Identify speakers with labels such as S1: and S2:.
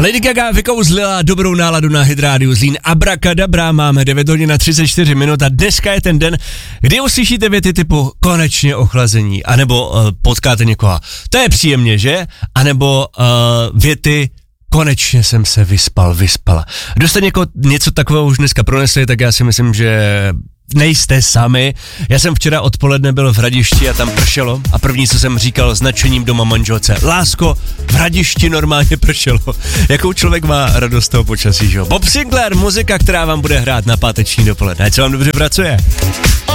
S1: Lady Gaga vykouzlila dobrou náladu na Hit Radio Zlín. Abracadabra, máme 9 hodin a 34 minut a dneska je ten den, kdy uslyšíte věty typu konečně ochlazení, anebo potkáte někoho. To je příjemně, že? Anebo věty konečně jsem se vyspala. Kdo jste něco takového už dneska pronesli, tak já si myslím, že nejste sami. Já jsem včera odpoledne byl v Hradišti a tam pršelo a první, co jsem říkal s nadšením doma manželce: lásko, v Hradišti normálně pršelo. Jakou člověk má radost toho počasí, že jo? Bob Sinclair, muzika, která vám bude hrát na páteční dopoledne. Ať se vám dobře pracuje.